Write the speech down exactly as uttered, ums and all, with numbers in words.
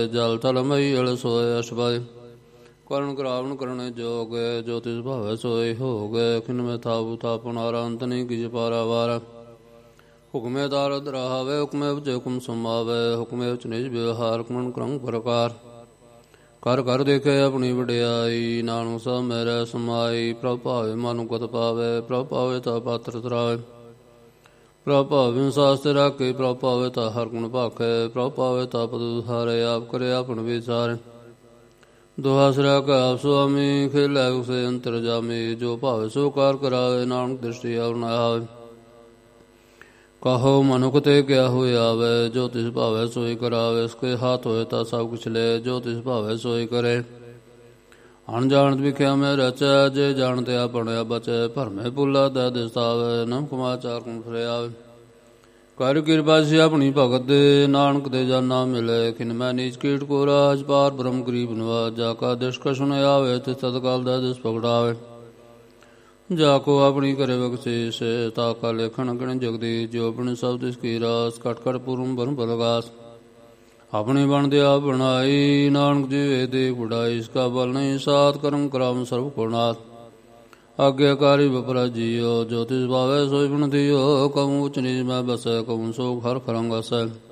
ਜਲ ਥਲ ਮਈ ਅਲ ਸੋਇ ਅਸ਼ਬੈ ਕਰਨ ਕਰਾਵਨ ਕਰਨੇ ਜੋਗ ਜੋ ਤਿਸ ਭਾਵੈ ਸੋਇ ਹੋਗ ਖਿਨ ਮੈਂ ਥਾਪੁ ਥਾਪੁ ਨਾਰੰਤ ਨੀ ਕਿਜ ਪਾਰਾਵਾਰ ਹੁਕਮੇ ਦਾਰਦ ਰਹਾਵੇ ਹੁਕਮੇ ਉਚੇ ਹੁਕਮ ਸਮਾਵੇ ਹੁਕਮੇ ਉਚ ਨਿਜ ਵਿਵਹਾਰ ਕਮਨ ਕਰੰਗ ਪ੍ਰਕਾਰ ਕਰ ਕਰ ਦੇਖੇ ਆਪਣੀ ਵਡਿਆਈ ਨਾਨਕ ਸਭ ਮੇਰੇ ਸਮਾਈ ਪ੍ਰਭ ਭਾਵੇ ਮਨੁ ਕਤ ਪਾਵੇ ਪ੍ਰਭ ਭਾਵੇ ਤਾ ਪਾਤਰ ਤਰਾਵੇ ਪ੍ਰਭ ਭਾਵੇ ਸਾਸਤਿ ਰਾਖੇ ਪ੍ਰਭ ਭਾਵੇ ਤਾ ਹਰ ਗੁਣ ਭਾਖੇ ਪ੍ਰਭ ਭਾਵੇ ਤਾ ਪਦ ਉਧਾਰੇ ਆਪ ਕਰੇ ਆਪਨ ਵਿਚਾਰੇ ਦੁਹਾ ਸਿਰਾ ਕਾ ਸੁਆਮੀ ਖੇਲੇ ਉਸੇ ਅੰਤਰ ਜਾਮੀ ਜੋ ਭਾਵੇ ਸੋ ਕਾਰ ਕਰਾਵੇ ਨਾਨਕ ਦ੍ਰਿਸ਼ਟੀ ਔਰ ਨਾ ਆਵੇ ਕਹੋ ਮਨੁਖ ਤੇ ਕਿਆ ਹੋਇ ਆਵੇ ਜੋ ਤਿਸ ਭਾਵੇ ਸੋਈ ਕਰਾਵੇ ਉਸਕੇ ਹਾਥ ਹੋਏ ਤਾਂ ਸਭ ਕੁਛ ਲੈ ਜੋ ਤਿਸ ਭਾਵੇ ਸੋਈ ਕਰੇ ਅਣਜਾਣਤ ਵਿਖਿਆ ਮੈਂ ਰਚੈ ਜੇ ਜਾਣਤੇ ਆਪਣਿਆ ਬਚੈ ਭਰਮੇ ਭੁੱਲਾ ਦੈ ਦਿਸਤਾਵੇ ਨਮਕ ਮਾਚਾਰ ਕੁਨ ਫਿਰਿਆਵੇ ਕਰ ਕਿਰਪਾ ਸੀ ਆਪਣੀ ਭਗਤ ਦੇ ਨਾਨਕ ਦੇ ਜਾਨਾ ਮਿਲੇ ਖਿਨ ਮੈਂ ਨੀਚ ਕੀਟ ਕੋ ਰਾਜ ਪਾਰ ਬ੍ਰਹਮ ਗਰੀਬ ਨਿਵਾਜ ਜਾ ਕਾ ਦਿਸ਼ਕ ਸੁਨ ਆਵੇ ਤੇ ਤਤਕਾਲ ਦਾ ਦਿਸ ਪਕੜਾਵੇ ਜਾ ਕੋ ਆਪਣੀ ਕਰੇ ਬਖਸ਼ੀਸ਼ ਤਾ ਕਾ ਲੇਖਣ ਗਣ ਜਗਦੀ ਜੋ ਆਪਣੀ ਸਭ ਤਿਸ ਕੀ ਰਾਸ ਕਟ ਕਟ ਪੂਰਨ ਬਰਨ ਬਲਗਾਸ ਆਪਣੀ ਬਣਦੇ ਆਪ ਬਣਾਈ ਨਾਨਕ ਜੀ ਦੇ ਗੁੜਾਈ ਇਸ ਕਾ ਬਲ ਨਹੀਂ ਸਾਤ ਕਰਮ ਕਰਾਮ ਸਰਬ ਗੁਣਾਤ ਆਗਿਆਕਾਰੀ ਬਪਰਾ ਜੀਓ ਜੋ ਤਿਸ ਭਾਵੇ ਸੋਈ ਬਣ ਦਿਓ ਕਉ ਉਚ ਨੀਚ ਮੈਂ ਬਸੈ ਕਉ ਸੋ ਹਰ ਖਰੰਗ ਅਸੈ